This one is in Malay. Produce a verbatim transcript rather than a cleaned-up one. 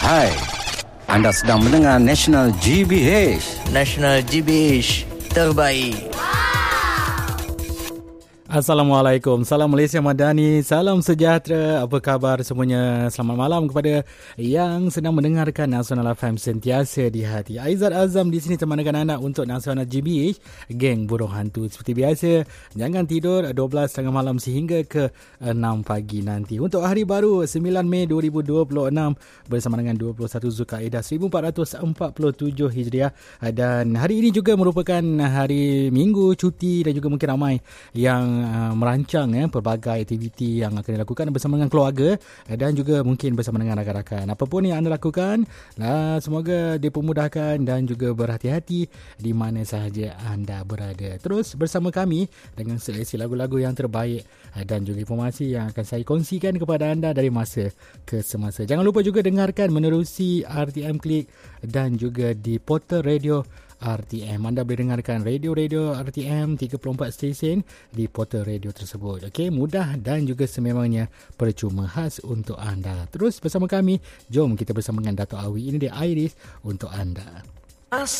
Hai, anda sedang mendengar National G B H. National G B H terbaik. Assalamualaikum, salam Malaysia Madani, salam sejahtera, apa khabar semuanya? Selamat malam kepada yang sedang mendengarkan Nasional F M sentiasa di hati. Aizat Azam di sini temanakan anda untuk Nasional G B H, geng burung hantu. Seperti biasa, jangan tidur dua belas tiga puluh malam sehingga ke enam pagi nanti. Untuk hari baru sembilan Mei dua ribu dua puluh enam bersama dengan dua puluh satu Zulkaidah seribu empat ratus empat puluh tujuh Hijriah, dan hari ini juga merupakan hari Minggu cuti dan juga mungkin ramai yang Uh, merancang ya, pelbagai aktiviti yang akan dilakukan bersama dengan keluarga dan juga mungkin bersama dengan rakan-rakan. Apapun yang anda lakukan, lah, semoga dipermudahkan dan juga berhati-hati di mana sahaja anda berada. Terus bersama kami dengan seleksi lagu-lagu yang terbaik dan juga informasi yang akan saya kongsikan kepada anda dari masa ke semasa. Jangan lupa juga dengarkan menerusi R T M Klik dan juga di portal radio R T M. Anda boleh dengarkan radio-radio R T M tiga puluh empat stesen di portal radio tersebut. Okey, mudah dan juga sememangnya percuma, khas untuk anda. Terus bersama kami, jom kita bersama dengan Dato' Awi. Ini dia Iris untuk anda.